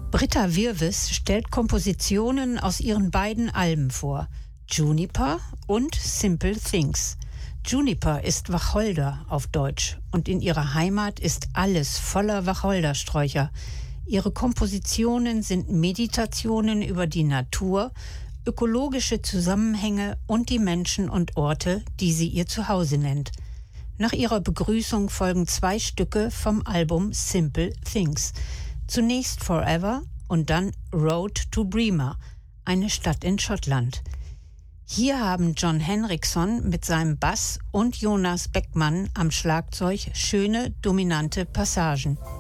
Britta Wirves stellt Kompositionen aus ihren beiden Alben vor, Juniper und Simple Things. Juniper ist Wacholder auf Deutsch und in ihrer Heimat ist alles voller Wacholdersträucher. Ihre Kompositionen sind Meditationen über die Natur, ökologische Zusammenhänge und die Menschen und Orte, die sie ihr Zuhause nennt. Nach ihrer Begrüßung folgen 2 Stücke vom Album Simple Things. Zunächst Forever und dann Road to Bremer, eine Stadt in Schottland. Hier haben Jon Henriksen mit seinem Bass und Jonas Beckmann am Schlagzeug schöne, dominante Passagen.